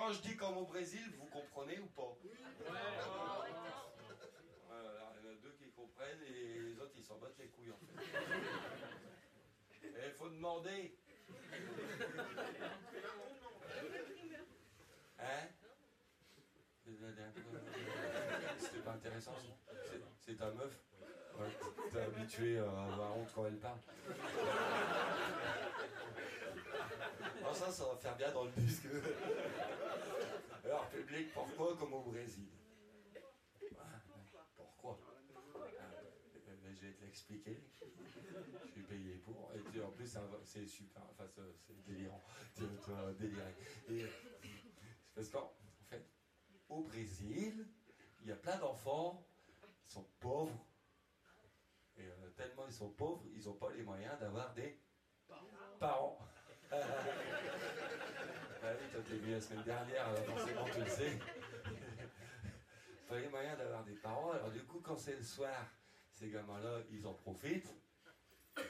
quand je dis comme au Brésil, vous comprenez ou pas? Alors, il y en a deux qui comprennent et les autres ils s'en battent les couilles en fait. Et il faut demander. Hein? C'était pas intéressant. C'est ta meuf. Ouais, t'es habitué à avoir honte quand elle parle. Alors ça va faire bien dans le disque. Alors public, pourquoi comme au Brésil? Pourquoi? Je vais te l'expliquer. Je suis payé pour. Et puis, en plus, c'est super. Enfin, c'est délirant. Tu vas délirer. Et c'est parce qu'en fait, au Brésil, il y a plein d'enfants qui sont pauvres. Et tellement ils sont pauvres, ils n'ont pas les moyens d'avoir des parents. Ah oui, toi t'es venu la semaine dernière, alors forcément tu le sais. Pas les moyens d'avoir des parents, alors du coup quand c'est le soir, ces gamins-là, ils en profitent.